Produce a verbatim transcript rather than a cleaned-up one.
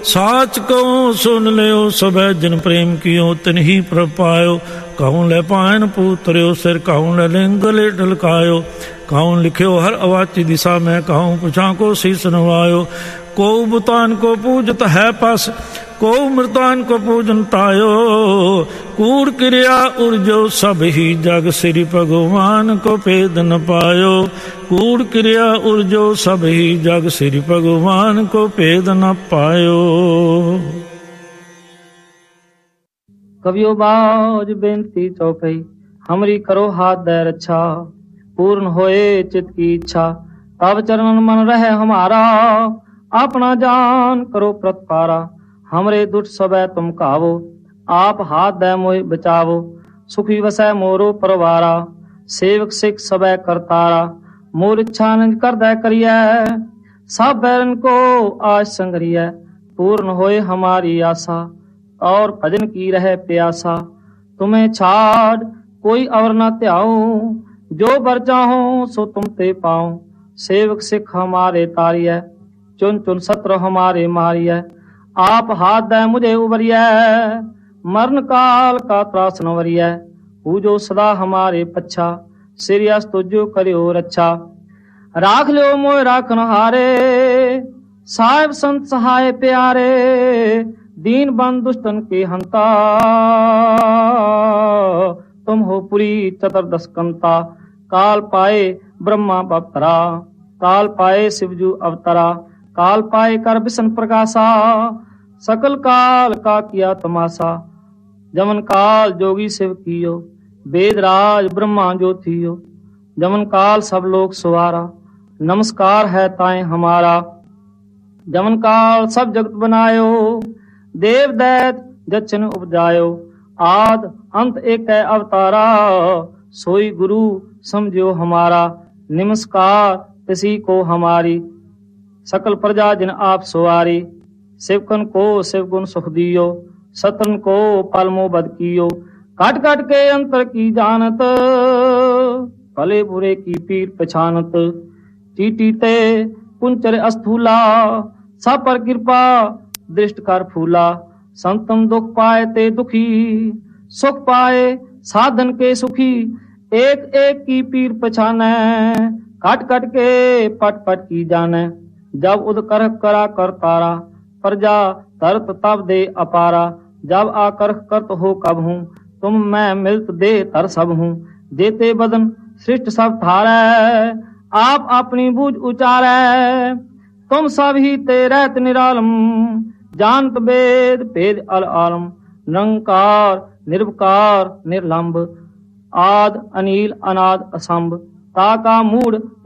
साच कहूँ सुन लियो सबे जिन प्रेम कियो तिन ही प्रभ पायो। कहूँ ले पायन पूतरियो सिर कहूँ ले लिंग ले ढलकायो। कहूँ लिखियो हर अवाची दिशा में कहूँ पुछा को शीस नवायो। को बुतान को पूजत है पास को मृतान को पूजन तायो। कूड़ क्रिया उर्जो सब ही जग श्री भगवान को भेद न पायो। कूड़ क्रिया उर्जो सब ही जग श्री भगवान को भेद न पायो। कवियो बाज बेनती चौपई हमरी करो हाथ दे रक्षा। पूर्ण होए चित की इच्छा तब चरणन मन रहे हमारा। अपना जान करो प्रतिपारा हमरे दुष्ट सबे तुम कावो। आप हाथ दे मोहि बचावो सुखी वसै मोरो परवारा। सेवक सिख सबे करतारा मोर इच्छा निज कर दे करिए। सब बैरन को आज संगरिए पूर्ण होए हमारी आशा। और भजन की रहे प्यासा तुम्हें छाड़ कोई और न त्याऊं। जो बर चाहो सो तुम ते पाऊं। सेवक सिख हमारे तारिय चुन चुन सत्र हमारे मारिय। आप हाथ दे मुझे उबरिय मरण काल का त्रास नवरिय। पूजो सदा हमारे पच्छा सिरियस तुझो करियो रक्षा। राख लियो मोय राखन हारे साहिब संत सहाय प्यारे। दीन बंद दुष्टन के हंता तुम हो पुरी चतुर्दश कंता। काल पाए ब्रह्मा बवतरा काल पाए शिवजू अवतरा। काल पाए कर विष्णु प्रकाशा सकल काल का किया तमाशा। जमन काल जोगी शिव कियो वेद राज ब्रह्मा जो थियो। जमन काल सब लोग सुवारा नमस्कार है ताए हमारा। जमन काल सब जगत बनायो देव दैत जचन उपजायो। आद अंत एक है अवतारा सोई गुरु समझो हमारा। नमस्कार किसी को हमारी सकल प्रजा जिन आप सुवारी। शिवकन को शिव गुण सुख दियो सतन को पालमो बद कियो। काट काट के अंतर की जानत भले बुरे की पीर पछानत। टीटी ते कुंचर अस्थूला सब पर कृपा दृष्ट कर फूला। संतम दुख पाए ते दुखी सुख पाए साधन के सुखी। एक एक की पीर पछाने काट काट के पट पट की जाने। जब उद कर करा कर तारा प्रजा तरत तब दे अपारा। जब आकर करत हो कब हूँ तुम मैं मिलत दे तर सब हूँ। जेते बदन सृष्ट सब थारे आप अपनी बूझ उचारे। तुम सब ही ते रहत निरालम जानत वेद भेद अल आलम। निरंकार निर्विकार निर्लंब आद अनिल अनाद असंभ। ताका मूड